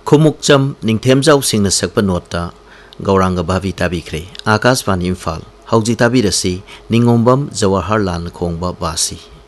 खुमुकचम निंथेमजाउ Singh सकप NOTA Gaurang भावी ताबीख्रे आकाशवाणी इम्फाल हौजी ताबीरसी निंगोंबम जवाहरलाल खोंबा बासी।